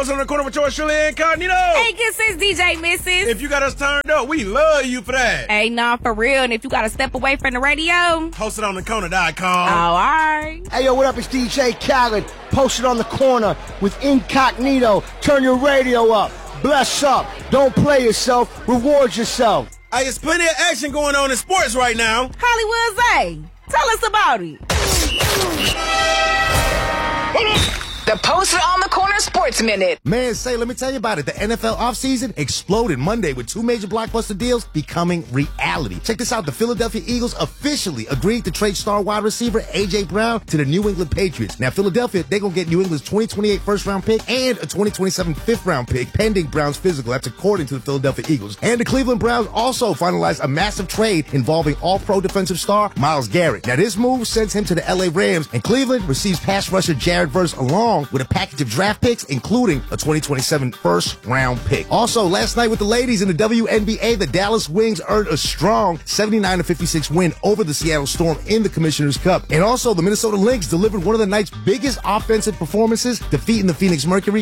Posted on the corner with yours, Shirley Incognito. Hey, good sis, DJ Mrs. If you got us turned up, we love you for that. Hey, nah, for real. And if you got to step away from the radio, Posted on thecorner.com. oh, all right. Hey, yo, what up? It's DJ Khaled. Posted on the corner with Incognito. Turn your radio up. Bless up. Don't play yourself. Reward yourself. Hey, there's plenty of action going on in sports right now. Hollywood Zay, tell us about it. The Posted on the Corner Sports Minute. Man, say, let me tell you about it. The NFL offseason exploded Monday with 2 major blockbuster deals becoming reality. Check this out. The Philadelphia Eagles officially agreed to trade star wide receiver A.J. Brown to the New England Patriots. Now, Philadelphia, they're going to get New England's 2028 first-round pick and a 2027 fifth-round pick pending Brown's physical. That's according to the Philadelphia Eagles. And the Cleveland Browns also finalized a massive trade involving all-pro defensive star Myles Garrett. Now, this move sends him to the L.A. Rams, and Cleveland receives pass rusher Jared Verse along with a package of draft picks, including a 2027 first-round pick. Also, last night with the ladies in the WNBA, the Dallas Wings earned a strong 79-56 win over the Seattle Storm in the Commissioner's Cup. And also, the Minnesota Lynx delivered one of the night's biggest offensive performances, defeating the Phoenix Mercury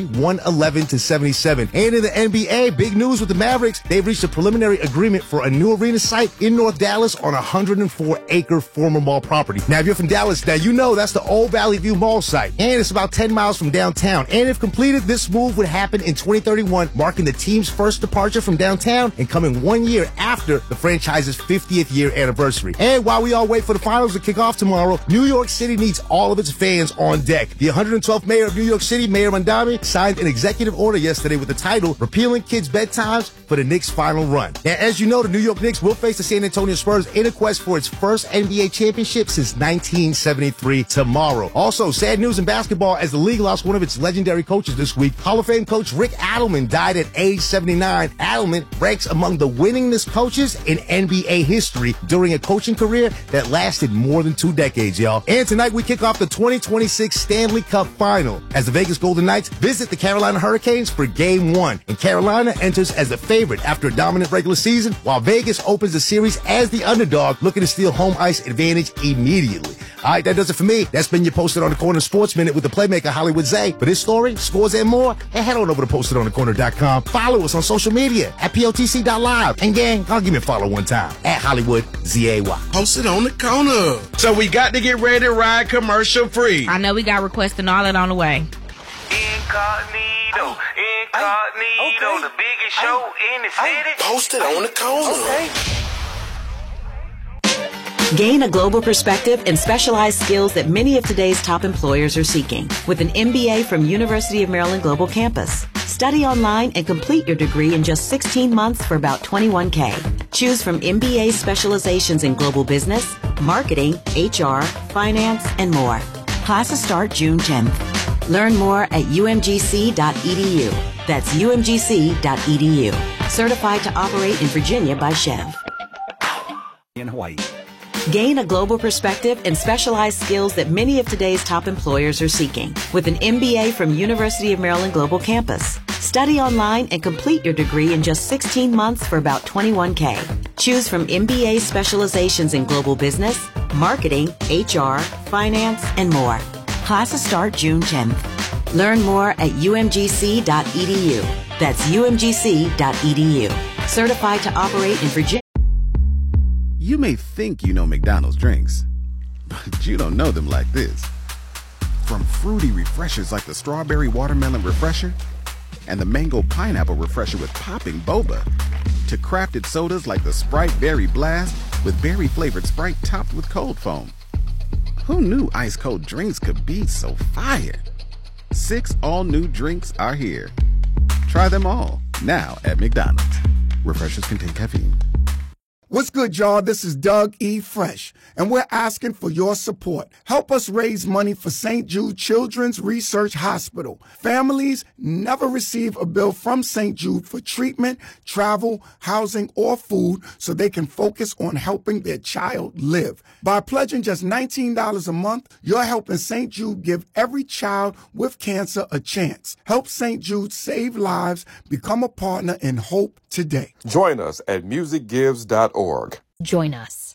111-77. And in the NBA, big news with the Mavericks. They've reached a preliminary agreement for a new arena site in North Dallas on a 104-acre former mall property. Now, if you're from Dallas, now you know that's the Old Valley View Mall site. And it's about 10 miles from downtown. And if completed, this move would happen in 2031, marking the team's first departure from downtown and coming 1 year after the franchise's 50th year anniversary. And while we all wait for the finals to kick off tomorrow, New York City needs all of its fans on deck. The 112th mayor of New York City, Mayor Mandami, signed an executive order yesterday with the title Repealing Kids' Bedtimes for the Knicks' final run. Now, as you know, the New York Knicks will face the San Antonio Spurs in a quest for its first NBA championship since 1973 tomorrow. Also, sad news in basketball as the league lost one of its legendary coaches this week. Hall of Fame coach Rick Adelman died at age 79. Adelman ranks among the winningest coaches in NBA history during a coaching career that lasted more than 2 decades, y'all. And tonight we kick off the 2026 Stanley Cup Final as the Vegas Golden Knights visit the Carolina Hurricanes for Game 1. And Carolina enters as the favorite after a dominant regular season, while Vegas opens the series as the underdog, looking to steal home ice advantage immediately. All right, that does it for me. That's been your Posted on the Corner Sports Minute with the playmaker Hollywood Zay. For this story, scores, and more, head on over to PostedOnTheCorner.com. Follow us on social media at POTC.live. And gang, I'll give me a follow one time at Hollywood ZAY. Posted on the Corner. So we got to get ready to ride commercial free. I know we got requests and all that on the way. Incognito, the biggest show in the city. Posted on the Corner. Gain a global perspective and specialized skills that many of today's top employers are seeking with an MBA from University of Maryland Global Campus. Study online and complete your degree in just 16 months for about $21,000. Choose from MBA specializations in global business, marketing, HR, finance, and more. Classes start June 10th. Learn more at umgc.edu. That's umgc.edu. Certified to operate in Virginia by Chev. In Hawaii. Gain a global perspective and specialized skills that many of today's top employers are seeking with an MBA from University of Maryland Global Campus. Study online and complete your degree in just 16 months for about $21,000. Choose from MBA specializations in global business, marketing, HR, finance, and more. Classes start June 10th. Learn more at umgc.edu. That's umgc.edu. Certified to operate in Virginia. You may think you know McDonald's drinks, but you don't know them like this. From fruity refreshers like the Strawberry Watermelon Refresher and the Mango Pineapple Refresher with popping boba, to crafted sodas like the Sprite Berry Blast with berry-flavored Sprite topped with cold foam. Who knew ice-cold drinks could be so fire? 6 all-new drinks are here. Try them all, now at McDonald's. Refreshers contain caffeine. What's good, y'all? This is Doug E. Fresh, and we're asking for your support. Help us raise money for St. Jude Children's Research Hospital. Families never receive a bill from St. Jude for treatment, travel, housing, or food so they can focus on helping their child live. By pledging just $19 a month, you're helping St. Jude give every child with cancer a chance. Help St. Jude save lives. Become a partner in hope today. Join us at musicgives.org. Join us.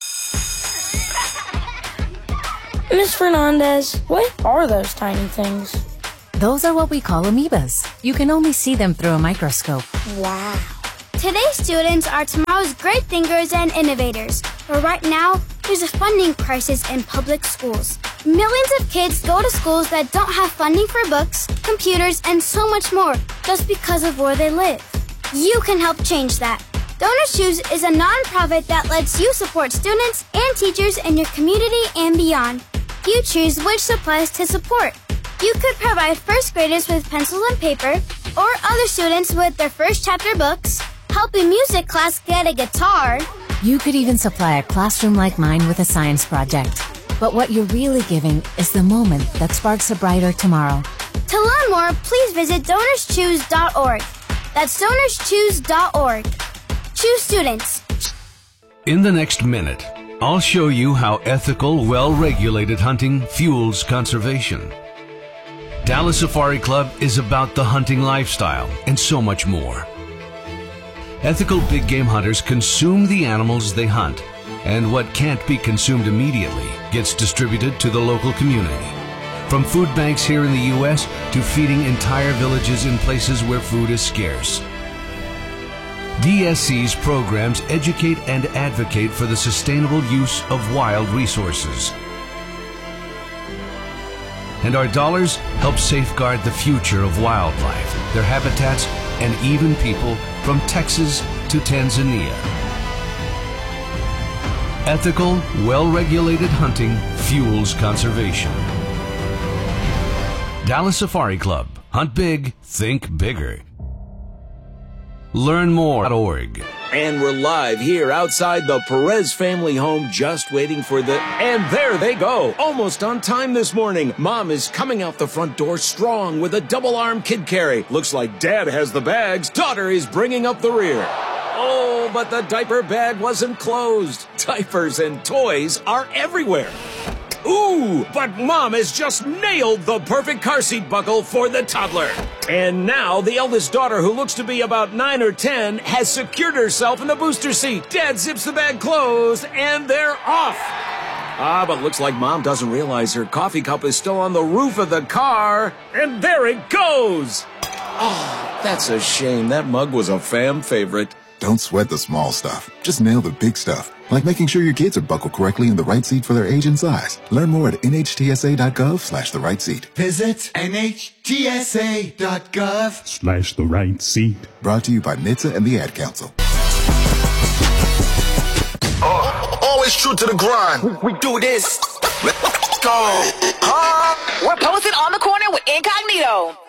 Ms. Fernandez, what are those tiny things? Those are what we call amoebas. You can only see them through a microscope. Wow. Today's students are tomorrow's great thinkers and innovators. But right now, there's a funding crisis in public schools. Millions of kids go to schools that don't have funding for books, computers, and so much more just because of where they live. You can help change that. Donors Choose is a nonprofit that lets you support students and teachers in your community and beyond. You choose which supplies to support. You could provide first graders with pencils and paper, or other students with their first chapter books, help a music class get a guitar. You could even supply a classroom like mine with a science project. But what you're really giving is the moment that sparks a brighter tomorrow. To learn more, please visit DonorsChoose.org. That's DonorsChoose.org. Choose students. In the next minute, I'll show you how ethical, well-regulated hunting fuels conservation. Dallas Safari Club is about the hunting lifestyle and so much more. Ethical big game hunters consume the animals they hunt, and what can't be consumed immediately gets distributed to the local community. From food banks here in the U.S. to feeding entire villages in places where food is scarce. DSC's programs educate and advocate for the sustainable use of wild resources. And our dollars help safeguard the future of wildlife, their habitats, and even people from Texas to Tanzania. Ethical, well-regulated hunting fuels conservation. Dallas Safari Club. Hunt big, think bigger. Learn more at .org. And we're live here outside the Perez family home, just waiting for the... And there they go! Almost on time this morning. Mom is coming out the front door strong with a double-arm kid carry. Looks like Dad has the bags. Daughter is bringing up the rear. Oh, but the diaper bag wasn't closed. Diapers and toys are everywhere. Ooh, but Mom has just nailed the perfect car seat buckle for the toddler. And now the eldest daughter, who looks to be about 9 or 10, has secured herself in the booster seat. Dad zips the bag closed, and they're off. But looks like Mom doesn't realize her coffee cup is still on the roof of the car. And there it goes. Oh, that's a shame. That mug was a fam favorite. Don't sweat the small stuff. Just nail the big stuff. Like making sure your kids are buckled correctly in the right seat for their age and size. Learn more at nhtsa.gov/the right seat. Visit nhtsa.gov/the right seat. Brought to you by NHTSA and the Ad Council. Always true to the grind. We do this. Let's go. We're posted on the corner with Incognito.